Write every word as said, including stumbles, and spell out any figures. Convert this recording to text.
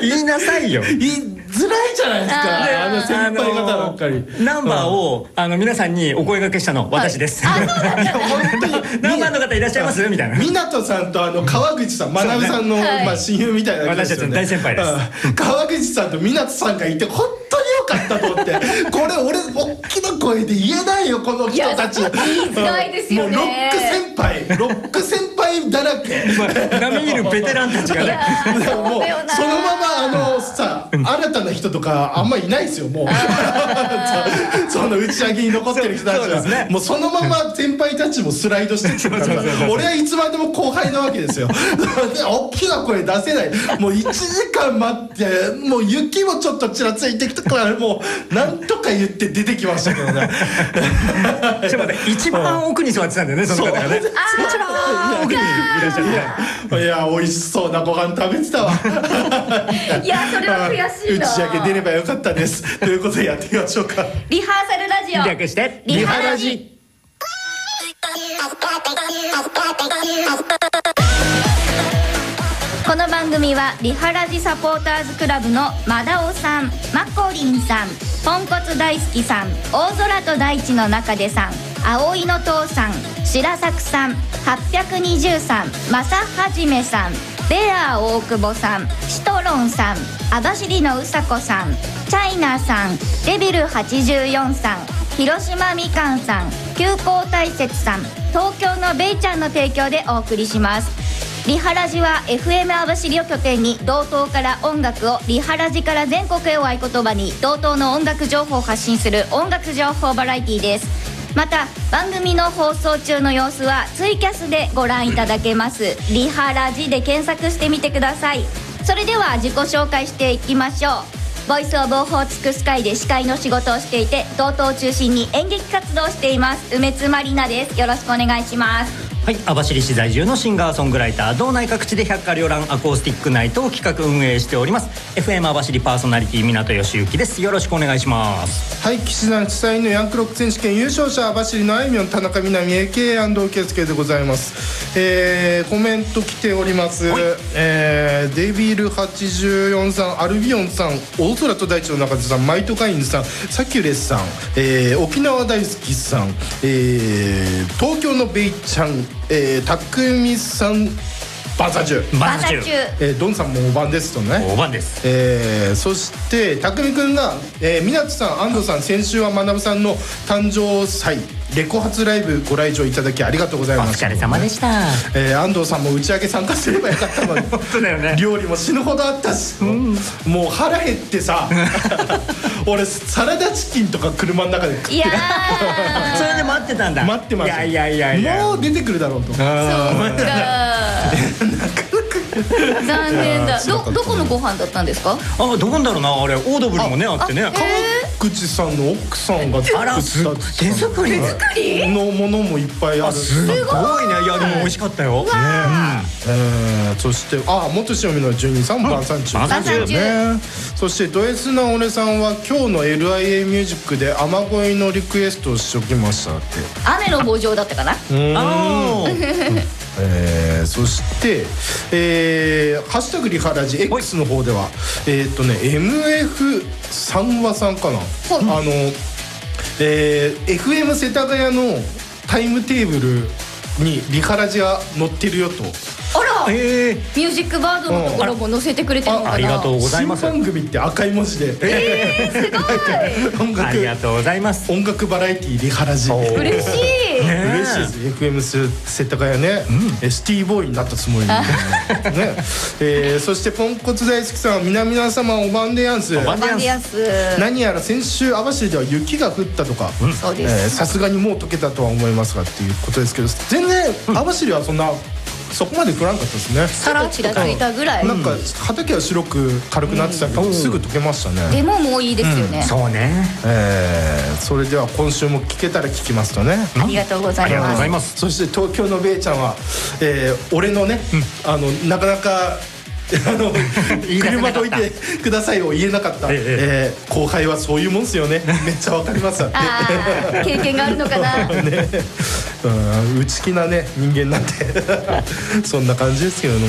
言いなさいよ。 言いづらいじゃないですか、あの先輩方ばっかり。 ナンバーをあの皆さんにお声掛けしたの私です。 いや本当にナンバーの方いらっしゃいますみたいな。 湊さんとあの川口さん、学さんのまあ親友みたいな私たちの大先輩です。 川口さんと湊さんがいて本当に良かったと思って、これ俺大きな声で言えないよこの人たち。 言いづらいですよね。 もうロック先輩ロック先輩だらけ。 並みいるベテランたちがね。 もうそのままあのさ、新たな人とかあんまいないですよもう。その打ち上げに残ってる人たちはもうそのまま先輩たちもスライドしてってるから、俺はいつまでも後輩なわけですよ。大きな声出せない。もういちじかん待ってもう雪もちょっとちらついてきたからもうなんとか言って出てきましたけどね。 ちょっと待って、一番奥に座ってたんだよね、その方がね。一番奥にいらっしゃって。 いや美味しそうなご飯食べてたわ。 いやそれは悔しいな。 打ち上げ出ればよかったです。ということでやってみましょうか。 リハーサルラジオ略してリハラジ。この番組はリハラジサポーターズクラブのマダオさん、マコリンさん、ポンコツ大好きさん、大空と大地の中でさん、葵の父さん、白作さん、はっぴゃくにじゅうさん、まさはじめさん、ベアー大久保さん、シトロンさん、網走のうさこさん、チャイナさん、デビルはちじゅうよんさん、広島みかんさん、急行大雪さん、東京のベイちゃんの提供でお送りします。リハラジは エフエム 網走を拠点に道東から音楽を、リハラジから全国へを合言葉に道東の音楽情報を発信する音楽情報バラエティです。また番組の放送中の様子はツイキャスでご覧いただけます。リハラジで検索してみてください。それでは自己紹介していきましょう。ボイスオブオホーツクスカイで司会の仕事をしていて、道東を中心に演劇活動をしています梅津まりなです。よろしくお願いします。 はい、網走市在住のシンガーソングライター、道内各地で百花繚乱アコースティックナイトを企画運営しております エフエム 網走パーソナリティ港義行です。よろしくお願いします。 はい、騎士団主催のヤンクロック選手権優勝者、網走のあいみょん、田中みなみ エーケー 安藤圭介でございます。えー、コメント来ております。えー、デビルはちじゅうよんさん、アルビオンさん、大空と大地の中でさん、マイトカインさん、サキュレスさん、えー、沖縄大好きさん、えー、東京のベイちゃん、えー、たくみさん、バンサチュバンサチュ、 えー、ドンさんもおばんですとね。 おばんです。 えー、そしてたくみくんが、えー、湊さん、安藤さん、先週は学さんの誕生祭レコ発ライブご来場いただきありがとうございます。 お疲れ様でした。 えー、安藤さんも打ち上げ参加すればよかったのに。 本当だよね。 料理も死ぬほどあったし、うん、もう腹減ってさ俺サラダチキンとか車の中で食って、いやそれで待ってたんだ。 待ってました。 いやいやいやいや、 もう出てくるだろうと。そうか残念だ。ど、どこのご飯だったんですか？ あ、どこんだろうな、あれオードブルもねあってね。 川口さんの奥さんがあら、す手作りのものもいっぱいある。 すごいね。いやでも美味しかったよ。 そしてあ、元塩見のじゅうにさん、晩餐中ね。そしてド S な俺さんは今日の エルアイエー ミュージックで雨乞いのリクエストをしときましたって。 雨の棒状だったかな。 えー、そして、えー、ハッシュタグリハラジ X の方ではえー、っとね エムエフさん 話さんかな、あの、えー、エフエム 世田谷のタイムテーブルにリハラジが載ってるよと。 あら、 えー、 ミュージックバードのところも載せてくれてるのかな。 あ, ありがとうございます。 新番組って赤い文字で、 えー、すごい音楽、 ありがとうございます。 音楽バラエティリハラジ嬉しい、 嬉しいです。 エフエム 世田谷ね、うん、シティボーイになったつもりにね、えー、そしてポンコツ大好きさんは皆々様おばんでやんす。 おばんでやんす。 何やら先週網走では雪が降ったとか、 そうです。 さすがにもう溶けたとは思いますがっていうことですけど、全然網走はそんなそこまで降らんかったですね。 さらっとちらついたぐらい。 なんか畑は白く軽くなってたけど、うん、すぐ溶けましたね。 でももういいですよね、 うん、そうね、 えー、それでは今週も聞けたら聞きますとね、 ありがとうございます。 ます。 そして東京のベイちゃんは、えー、俺のね、うん、あのなかなかあの車どいてくださいを言えなかった、えええー、後輩はそういうもんすよね。めっちゃわかりますって経験があるのかな、 ね、うん、内気なね人間なんてそんな感じですけどね。